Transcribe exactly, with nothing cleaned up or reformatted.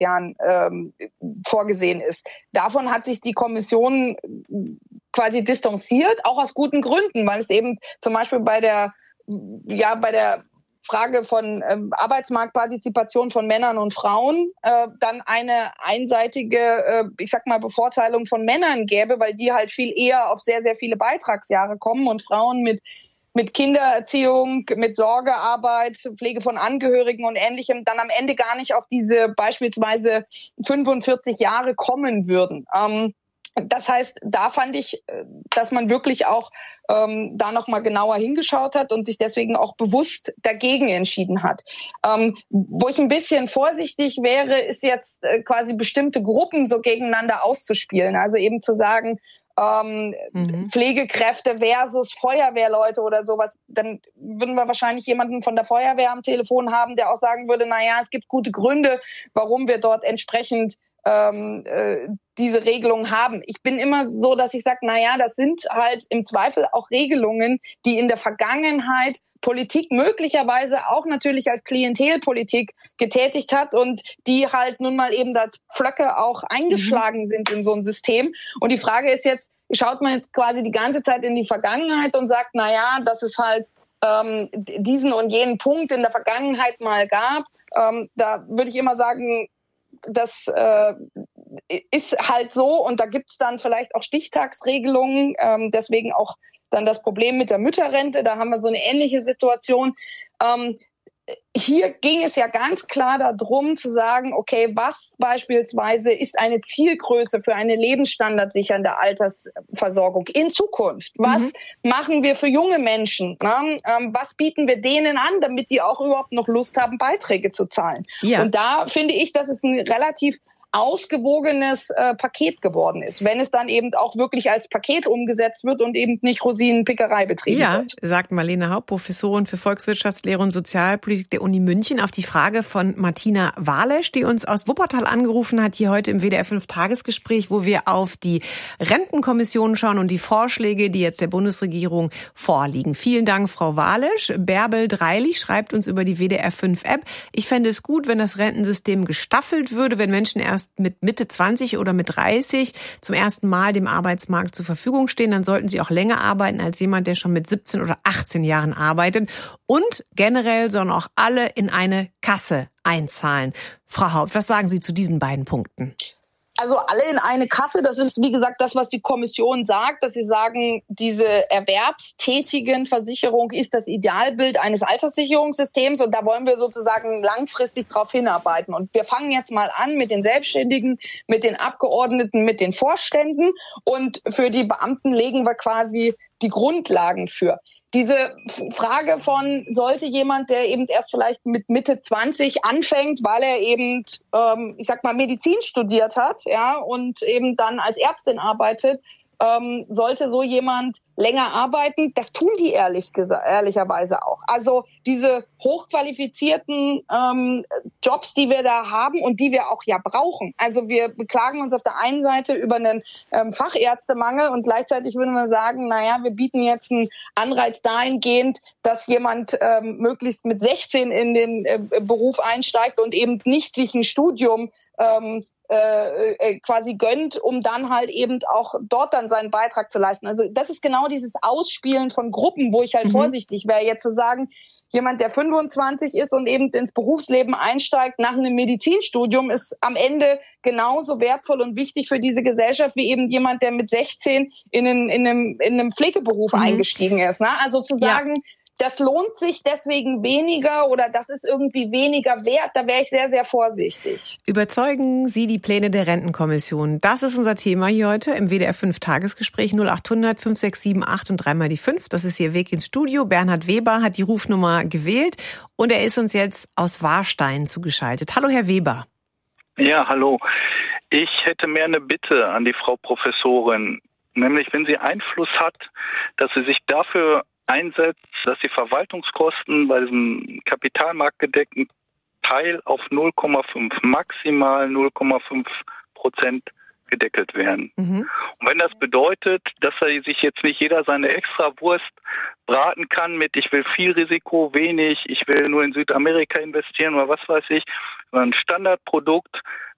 Jahren ähm, vorgesehen ist. Davon hat sich die Kommission quasi distanziert, auch aus guten Gründen, weil es eben zum Beispiel bei der, ja, bei der Frage von ähm, Arbeitsmarktpartizipation von Männern und Frauen äh, dann eine einseitige, äh, ich sag mal, Bevorteilung von Männern gäbe, weil die halt viel eher auf sehr, sehr viele Beitragsjahre kommen und Frauen mit mit Kindererziehung, mit Sorgearbeit, Pflege von Angehörigen und Ähnlichem dann am Ende gar nicht auf diese beispielsweise fünfundvierzig Jahre kommen würden. Ähm, Das heißt, da fand ich, dass man wirklich auch ähm, da nochmal genauer hingeschaut hat und sich deswegen auch bewusst dagegen entschieden hat. Ähm, wo ich ein bisschen vorsichtig wäre, ist jetzt äh, quasi bestimmte Gruppen so gegeneinander auszuspielen. Also eben zu sagen, ähm, mhm. Pflegekräfte versus Feuerwehrleute oder sowas. Dann würden wir wahrscheinlich jemanden von der Feuerwehr am Telefon haben, der auch sagen würde, na ja, es gibt gute Gründe, warum wir dort entsprechend Ähm, äh, diese Regelungen haben. Ich bin immer so, dass ich sage, na ja, das sind halt im Zweifel auch Regelungen, die in der Vergangenheit Politik möglicherweise auch natürlich als Klientelpolitik getätigt hat und die halt nun mal eben als Pflöcke auch eingeschlagen mhm. sind in so ein System. Und die Frage ist jetzt, schaut man jetzt quasi die ganze Zeit in die Vergangenheit und sagt, na ja, dass es halt ähm, diesen und jenen Punkt in der Vergangenheit mal gab. Ähm, da würde ich immer sagen, das äh, ist halt so und da gibt's dann vielleicht auch Stichtagsregelungen, ähm, deswegen auch dann das Problem mit der Mütterrente, da haben wir so eine ähnliche Situation. Ähm, hier ging es ja ganz klar darum zu sagen, okay, was beispielsweise ist eine Zielgröße für eine lebensstandardsichernde Altersversorgung in Zukunft? Was mhm. machen wir für junge Menschen? Ne? Ähm, was bieten wir denen an, damit die auch überhaupt noch Lust haben, Beiträge zu zahlen? Ja. Und da finde ich, dass es ein relativ ausgewogenes äh, Paket geworden ist, wenn es dann eben auch wirklich als Paket umgesetzt wird und eben nicht Rosinenpickerei betrieben ja, wird. Ja, sagt Marlene Haupt, Professorin für Volkswirtschaftslehre und Sozialpolitik der Uni München, auf die Frage von Martina Walesch, die uns aus Wuppertal angerufen hat, hier heute im W D R fünf Tagesgespräch, wo wir auf die Rentenkommission schauen und die Vorschläge, die jetzt der Bundesregierung vorliegen. Vielen Dank, Frau Walesch. Bärbel Dreilich schreibt uns über die W D R fünf App: Ich fände es gut, wenn das Rentensystem gestaffelt würde, wenn Menschen erst mit Mitte zwanzig oder mit dreißig zum ersten Mal dem Arbeitsmarkt zur Verfügung stehen, dann sollten sie auch länger arbeiten als jemand, der schon mit siebzehn oder achtzehn Jahren arbeitet. Und generell sollen auch alle in eine Kasse einzahlen. Frau Haupt, was sagen Sie zu diesen beiden Punkten? Also alle in eine Kasse, das ist wie gesagt das, was die Kommission sagt, dass sie sagen, diese erwerbstätigen Versicherung ist das Idealbild eines Alterssicherungssystems und da wollen wir sozusagen langfristig drauf hinarbeiten. Und wir fangen jetzt mal an mit den Selbstständigen, mit den Abgeordneten, mit den Vorständen und für die Beamten legen wir quasi die Grundlagen für. Diese Frage von, sollte jemand, der eben erst vielleicht mit Mitte zwanzig anfängt, weil er eben, ähm, ich sag mal, Medizin studiert hat, ja, und eben dann als Ärztin arbeitet, ähm, sollte so jemand länger arbeiten? Das tun die ehrlich gesagt, ehrlicherweise auch. Also diese hochqualifizierten ähm, Jobs, die wir da haben und die wir auch ja brauchen. Also wir beklagen uns auf der einen Seite über einen ähm, Fachärztemangel und gleichzeitig würden wir sagen, naja, wir bieten jetzt einen Anreiz dahingehend, dass jemand ähm, möglichst mit sechzehn in den äh, Beruf einsteigt und eben nicht sich ein Studium ähm, Äh, quasi gönnt, um dann halt eben auch dort dann seinen Beitrag zu leisten. Also das ist genau dieses Ausspielen von Gruppen, wo ich halt mhm. vorsichtig wäre, jetzt zu sagen, jemand, der fünfundzwanzig ist und eben ins Berufsleben einsteigt nach einem Medizinstudium, ist am Ende genauso wertvoll und wichtig für diese Gesellschaft wie eben jemand, der mit sechzehn in, einen, in, einem, in einem Pflegeberuf mhm. eingestiegen ist. Ne? Also zu sagen, ja. das lohnt sich deswegen weniger oder das ist irgendwie weniger wert, da wäre ich sehr, sehr vorsichtig. Überzeugen Sie die Pläne der Rentenkommission? Das ist unser Thema hier heute im W D R fünf Tagesgespräch. null achthundert fünf sechs sieben acht und dreimal die fünf. Das ist Ihr Weg ins Studio. Bernhard Weber hat die Rufnummer gewählt und er ist uns jetzt aus Warstein zugeschaltet. Hallo, Herr Weber. Ja, hallo. Ich hätte mehr eine Bitte an die Frau Professorin. Nämlich, wenn sie Einfluss hat, dass sie sich dafür einsetzt, dass die Verwaltungskosten bei diesem kapitalmarktgedeckten Teil auf null Komma fünf, maximal null Komma fünf Prozent gedeckelt werden. Mhm. Und wenn das bedeutet, dass er sich jetzt nicht jeder seine Extrawurst braten kann mit, ich will viel Risiko, wenig, ich will nur in Südamerika investieren oder was weiß ich, sondern ein Standardprodukt